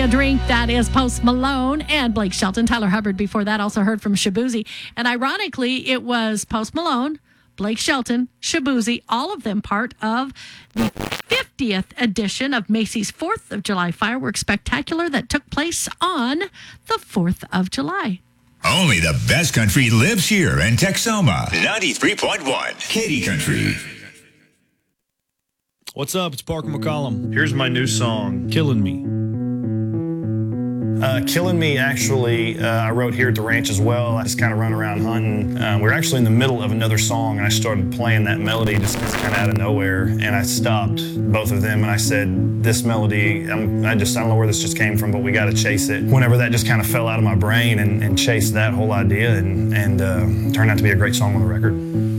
a drink. That is Post Malone and Blake Shelton. Tyler Hubbard before that also heard from Shaboozey. And ironically, it was Post Malone, Blake Shelton, Shaboozey, all of them part of the 50th edition of Macy's 4th of July Fireworks Spectacular that took place on the 4th of July. Only the best country lives here in Texoma. 93.1 Katy Country. What's up? It's Parker McCollum. Here's my new song, Killing Me. Killing Me, actually, I wrote here at the ranch as well. I just kind of run around hunting. We're actually in the middle of another song, and I started playing that melody just kind of out of nowhere, and I stopped both of them, and I said, this melody, I don't know where this just came from, but we got to chase it. Whenever that just kind of fell out of my brain and chased that whole idea and turned out to be a great song on the record.